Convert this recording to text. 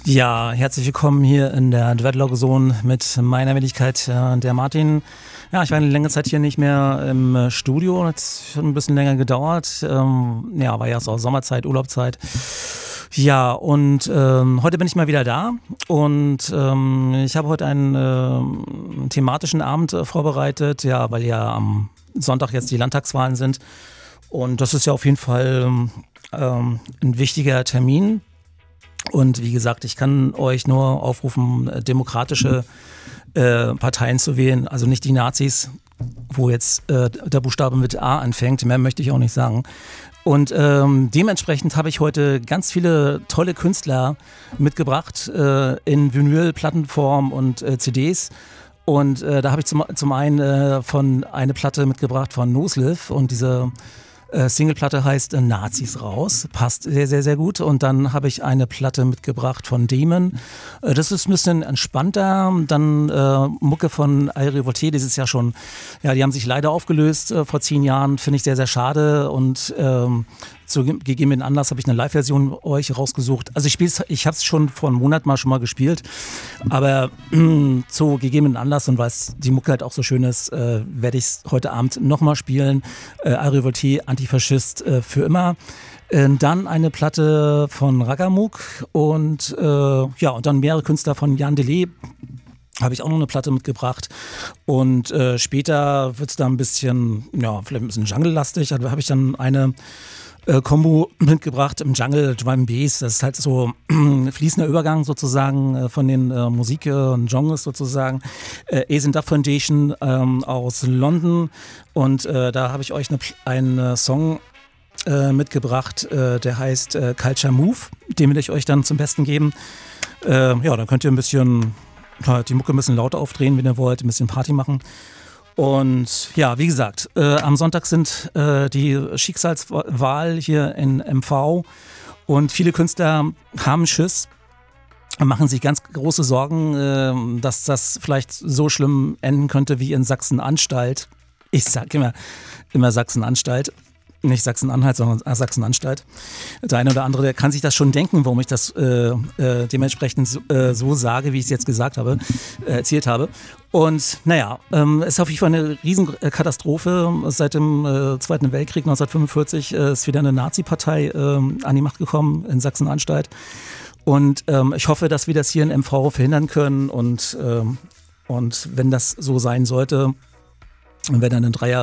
Ja, herzlich willkommen hier in der Dreadlock Zone mit meiner Wenigkeit, der Martin. Ja, ich war eine längere Zeit hier nicht mehr im Studio, hat ein bisschen länger gedauert. War ja so Sommerzeit, Urlaubszeit. Ja, und heute bin ich mal wieder da und ich habe heute einen thematischen Abend vorbereitet, ja, weil ja am Sonntag jetzt die Landtagswahlen sind und das ist ja auf jeden Fall ein wichtiger Termin. Und wie gesagt, ich kann euch nur aufrufen, demokratische Parteien zu wählen, also nicht die Nazis, wo jetzt der Buchstabe mit A anfängt, mehr möchte ich auch nicht sagen. Und dementsprechend habe ich heute ganz viele tolle Künstler mitgebracht in Vinyl-Plattenform und CDs. Und da habe ich zum einen eine Platte mitgebracht von Nosliv und diese Singleplatte heißt Nazis raus, passt sehr, sehr, sehr gut. Und dann habe ich eine Platte mitgebracht von Damon. Das ist ein bisschen entspannter. Dann Mucke von Al Revolté, das ist ja schon, ja, die haben sich leider aufgelöst vor 10 Jahren, finde ich sehr, sehr schade. Und zu gegebenen Anlass habe ich eine Live-Version euch rausgesucht. Also ich habe es schon vor einem Monat schon mal gespielt, aber zu gegebenen Anlass und weil die Mucke halt auch so schön ist, werde ich es heute Abend nochmal spielen. Al Revolté, Antifaschist für immer. Dann eine Platte von Ragamuk und und dann mehrere Künstler von Jan Delay. Habe ich auch noch eine Platte mitgebracht und später wird es dann ein bisschen, ja, vielleicht ein bisschen Jungle-lastig. Da habe ich dann eine Combo mitgebracht im Jungle, Drum Bass. Das ist halt so fließender Übergang sozusagen von den Musik und Genres sozusagen. Asian Dub Foundation aus London und da habe ich euch einen Song mitgebracht, der heißt Culture Move. Den will ich euch dann zum Besten geben. Dann könnt ihr ein bisschen die Mucke ein bisschen lauter aufdrehen, wenn ihr wollt, ein bisschen Party machen. Und ja, wie gesagt, am Sonntag sind die Schicksalswahl hier in MV und viele Künstler haben Schiss, machen sich ganz große Sorgen, dass das vielleicht so schlimm enden könnte wie in Sachsen-Anstalt. Ich sage immer Sachsen-Anstalt. Nicht Sachsen-Anhalt, sondern Sachsen-Anstalt. Der eine oder andere, der kann sich das schon denken, warum ich das dementsprechend so sage, wie ich es jetzt erzählt habe. Und naja, es ist auf jeden Fall eine Riesenkatastrophe. Seit dem Zweiten Weltkrieg 1945 ist wieder eine Nazi-Partei an die Macht gekommen in Sachsen-Anstalt. Und ich hoffe, dass wir das hier in MV verhindern können. Und wenn das so sein sollte, wenn dann ein